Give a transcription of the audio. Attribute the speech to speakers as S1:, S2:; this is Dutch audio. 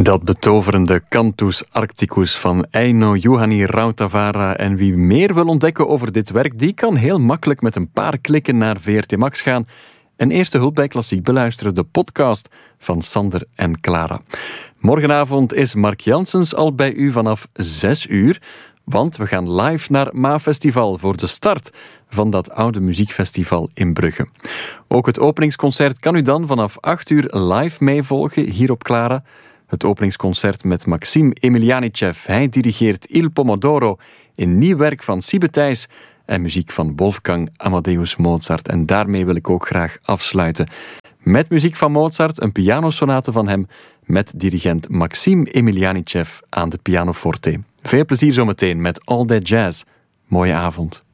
S1: Dat betoverende Cantus Arcticus van Eino Juhani Rautavaara. En wie meer wil ontdekken over dit werk, die kan heel makkelijk met een paar klikken naar VRT Max gaan en Eerste Hulp bij Klassiek beluisteren, de podcast van Sander en Clara. Morgenavond is Mark Janssens al bij u vanaf 6 uur, want we gaan live naar MAFestival voor de start van dat oude muziekfestival in Brugge. Ook het openingsconcert kan u dan vanaf 8 uur live meevolgen hier op Clara. Het openingsconcert met Maxim Emilianichev. Hij dirigeert Il Pomodoro in nieuw werk van Siebe Thijs en muziek van Wolfgang Amadeus Mozart. En daarmee wil ik ook graag afsluiten met muziek van Mozart, een pianosonate van hem met dirigent Maxim Emilianichev aan de pianoforte. Veel plezier zometeen met All That Jazz. Mooie avond.